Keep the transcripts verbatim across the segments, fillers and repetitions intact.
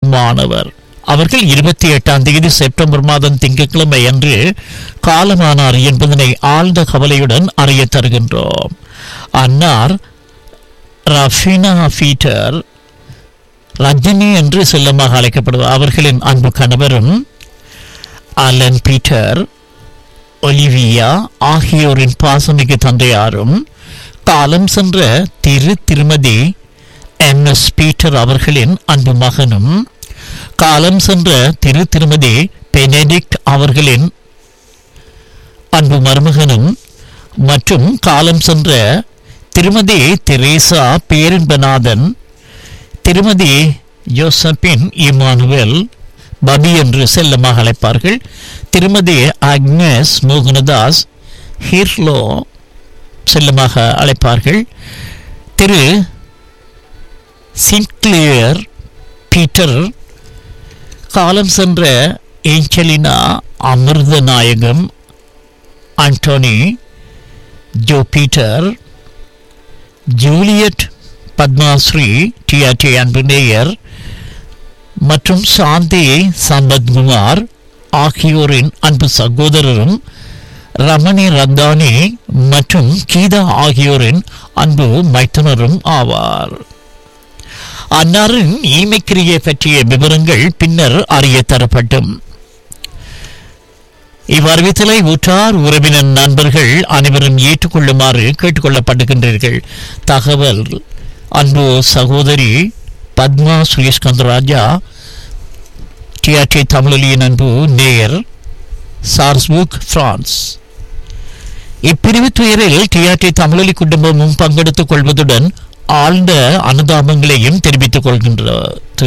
மாணவர். அவர்கள் இருபத்தி எட்டாம் தேதி செப்டம்பர் மாதம் திங்கட்கிழமை அன்று காலமானார் என்பதனை ஆழ்ந்த கவலையுடன் அறிய தருகின்றோம். அன்னார் ரஃபினா பீட்டர் ரஜினி என்று செல்லமாக அழைக்கப்படுவார். அவர்களின் அன்பு கணவரும் அலன் பீட்டர் ஒலிவியா ஆகியோரின் பாசமிகு தந்தையாரும் காலம் சென்ற திரு திருமதி எம் எஸ் பீட்டர் அவர்களின் அன்பு மகனும் காலம் சென்ற திரு திருமதி பெனடிக்ட் அவர்களின் அன்பு மருமகனும் மற்றும் காலம் சென்ற திருமதி தெரேசா பேரன்பநாதன் திருமதி யோசப்பின் இமானுவேல் பபி என்று செல்லமாக அழைப்பார்கள். திருமதி அக்னேஸ் மோகனதாஸ் ஹீர்லோ செல்லமாக அழைப்பார்கள். திரு சின்க்ளியர் பீட்டர் காலம் சென்ற Angelina Amirthanayagam Antony Joe Peter Juliet Padmasri TRT அன்பு நேயர் மற்றும் சாந்தி சம்பத்குமார் ஆகியோரின் அன்பு சகோதரரும் ரமணி ரந்தானி மற்றும் கீதா ஆகியோரின் அன்பு மைத்துனரும் ஆவார். அன்னாரின் ஈமைக்கிரியை பற்றிய விவரங்கள் பின்னர் அறிய தரப்படும். இவ்வறிவித்தலை உற்றார் உறவினர் நண்பர்கள் அனைவரும் ஏற்றுக்கொள்ளுமாறு கேட்டுக்கொள்ளப்படுகின்றீர்கள். தகவல் அன்பு சகோதரி பத்மா சுரேஷ்கந்தராஜா டிஆர்டி தமிழொலியின் அன்பு நேயர் சார்ஸ்புக் பிரான்ஸ். இப்பிரிவு துயரில் டிஆர்டி தமிழொலி குடும்பமும் பங்கெடுத்துக் கொள்வதுடன் ஆழ்ந்த அனுதாபங்களையும் தெரிவித்துக் கொள்கின்றது.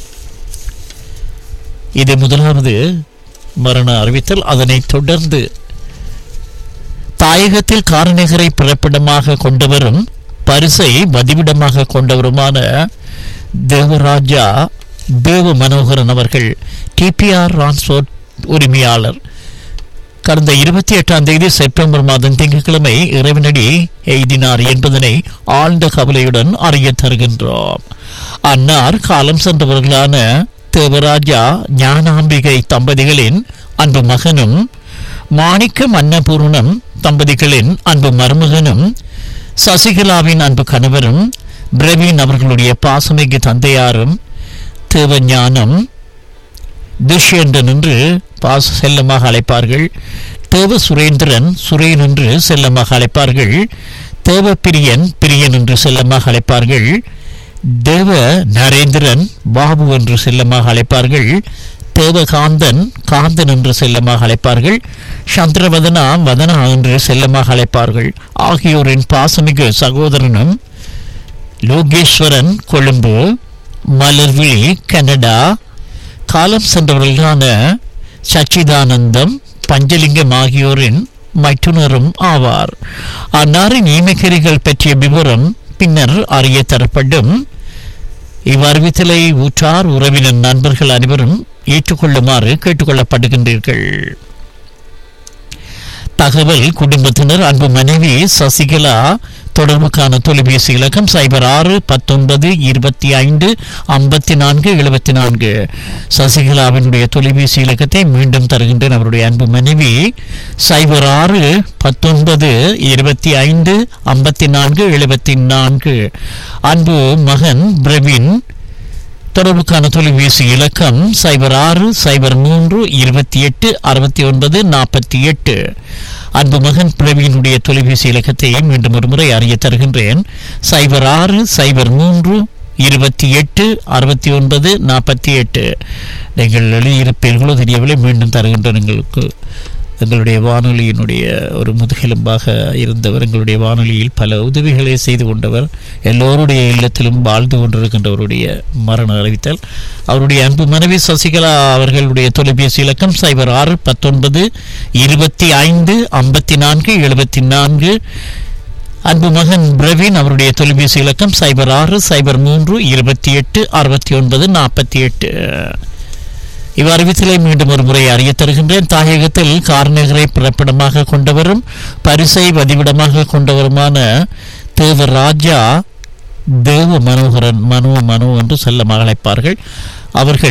இது முதலாவது மரண அறிவித்தல். அதனைத் தொடர்ந்து தாயகத்தில் காரநகரை பிறப்பிடமாக கொண்டவரும் பரிசை வதிவிடமாக கொண்டவருமான தேவராஜா தேவ மனோகரன் அவர்கள் டிபிஆர் டிரான்ஸ்போர்ட் உரிமையாளர் கடந்த இருபத்தி எட்டாம் தேதி செப்டம்பர் மாதம் திங்கட்கிழமை இறைவனடி எய்தினார் என்பதனை ஆழ்ந்த கவலையுடன் அறிய தருகின்றோம். அன்னார் காலம் சென்றவர்களான தேவராஜா ஞானாம்பிகை தம்பதிகளின் அன்பு மகனும் மாணிக்கம் அன்னபூர்ணம் தம்பதிகளின் அன்பு மருமகனும் சசிகலாவின் அன்பு கணவரும் பிரவீன் அவர்களுடைய பாசமிகு தந்தையாரும் தேவஞானம் துஷ்யந்தன் என்று பாச செல்லமாக அழைப்பார்கள். தேவ சுரேந்திரன் சுரேன் என்று செல்லமாக அழைப்பார்கள். தேவ பிரியன் பிரியன் என்று செல்லமாக அழைப்பார்கள். தேவ நரேந்திரன் பாபு என்று செல்லமாக அழைப்பார்கள். தேவகாந்தன் காந்தன் என்று செல்லமாக அழைப்பார்கள். சந்திரவதனா வதனா என்று செல்லமாக அழைப்பார்கள். ஆகியோரின் பாசமிகு சகோதரனும் லோகேஸ்வரன் கொழும்பு, மலர்விழி கனடா காலம் சென்றவர்களான சச்சிதானந்தம் பஞ்சலிங்கம் ஆகியோரின் மைத்துனரும் ஆவார். அன்னாரின் ஈமைக்கரிகள் பற்றிய விவரம் பின்னர் அறிய தரப்படும். இவ்வறிவித்தலை ஊற்றார் உறவினர் நண்பர்கள் அனைவரும் ஏற்றுக்கொள்ளுமாறு கேட்டுக்கொள்ளப்படுகின்றீர்கள். தகவல் குடும்பத்தினர் அன்பு மனைவி சசிகலா தொடர்புக்கான தொலைபேசி இலக்கம் சைபர் ஆறு பத்தொன்பது இருபத்தி ஐந்து ஐம்பத்தி நான்கு எழுபத்தி நான்கு. சசிகலாவினுடைய தொலைபேசி இலக்கத்தை மீண்டும் தருகின்றேன். அவருடைய அன்பு மனைவி சைபர் ஆறு பத்தொன்பது இருபத்தி ஐந்து ஐம்பத்தி நான்கு எழுபத்தி நான்கு. அன்பு மகன் பிரவீன் தொடர்புக்கான தொலைபேசி இலக்கம் சைபர் ஆறு சைபர் மூன்று இருபத்தி எட்டு அறுபத்தி ஒன்பது நாற்பத்தி எட்டு. அன்பு மகன் பிரவீனுடைய தொலைபேசி இலக்கத்தை மீண்டும் ஒரு முறை அறிய தருகின்றேன். சைபர் ஆறு சைபர் மூன்று இருபத்தி எட்டு அறுபத்தி ஒன்பது நாற்பத்தி எட்டு. நீங்கள் எழுதியிருப்பீர்களோ தெரியவில்லை, மீண்டும் தருகின்றேன். எங்களுக்கு எங்களுடைய வானொலியினுடைய ஒரு முதுகெலும்பாக இருந்தவர், எங்களுடைய வானொலியில் பல உதவிகளை செய்து கொண்டவர், எல்லோருடைய இல்லத்திலும் வாழ்ந்து கொண்டிருக்கின்றவருடைய மரண அறிவித்தல். அவருடைய அன்பு மனைவி சசிகலா அவர்களுடைய தொலைபேசி இலக்கம் சைபர் ஆறு பத்தொன்பது இருபத்தி ஐந்து ஐம்பத்தி நான்கு எழுபத்தி நான்கு. அன்பு மகன் பிரவீன் அவருடைய தொலைபேசி இலக்கம் சைபர் ஆறு சைபர் மூன்று இருபத்தி எட்டு அறுபத்தி ஒன்பது நாற்பத்தி எட்டு. இவ்வறிவித்தலை மீண்டும் ஒரு முறை அறிய தருகின்றேன். தாயகத்தில் கார்நகரை பிறப்பிடமாக கொண்டவரும் பரிசை வதிவிடமாக கொண்டவருமான தேவராஜா தேவ மனோகரன் மனோ மனோ என்று செல்லமாக அழைப்பார்கள். அவர்கள்